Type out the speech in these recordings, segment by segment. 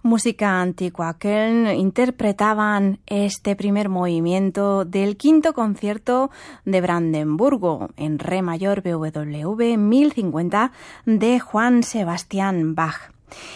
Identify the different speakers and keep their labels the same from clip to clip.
Speaker 1: Música antigua. Köln interpretaban este primer movimiento del quinto concierto de Brandenburgo en re mayor BWV 1050 de Juan Sebastián Bach.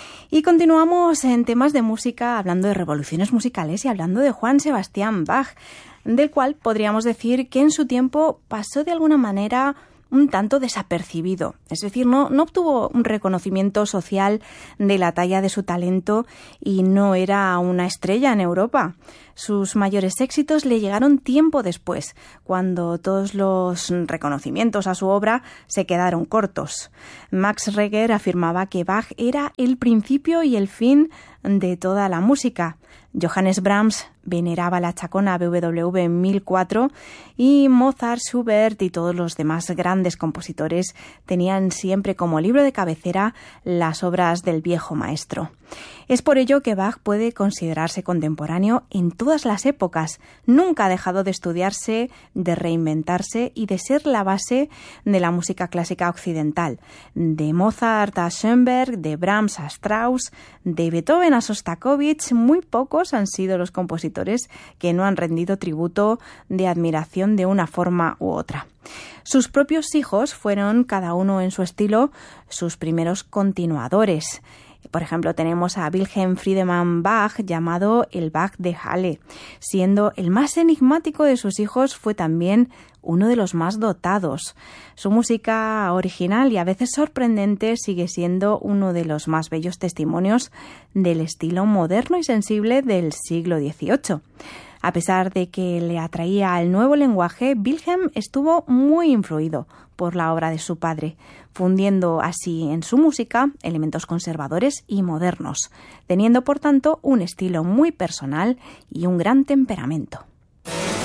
Speaker 1: Y continuamos en temas de música, hablando de revoluciones musicales y hablando de Juan Sebastián Bach, del cual podríamos decir que en su tiempo pasó de alguna manera un tanto desapercibido, es decir, no obtuvo un reconocimiento social de la talla de su talento y no era una estrella en Europa. Sus mayores éxitos le llegaron tiempo después, cuando todos los reconocimientos a su obra se quedaron cortos. Max Reger afirmaba que Bach era el principio y el fin de toda la música. Johannes Brahms veneraba la chacona BWV 1004 y Mozart, Schubert y todos los demás grandes compositores tenían siempre como libro de cabecera las obras del viejo maestro. Es por ello que Bach puede considerarse contemporáneo en todas las épocas. Nunca ha dejado de estudiarse, de reinventarse y de ser la base de la música clásica occidental. De Mozart a Schoenberg, de Brahms a Strauss, de Beethoven a Shostakovich, muy pocos han sido los compositores que no han rendido tributo de admiración de una forma u otra. Sus propios hijos fueron, cada uno en su estilo, sus primeros continuadores. Por ejemplo, tenemos a Wilhelm Friedemann Bach, llamado el Bach de Halle. Siendo el más enigmático de sus hijos, fue también uno de los más dotados. Su música original y a veces sorprendente sigue siendo uno de los más bellos testimonios del estilo moderno y sensible del siglo XVIII. A pesar de que le atraía al nuevo lenguaje, Wilhelm estuvo muy influido por la obra de su padre, fundiendo así en su música elementos conservadores y modernos, teniendo por tanto un estilo muy personal y un gran temperamento.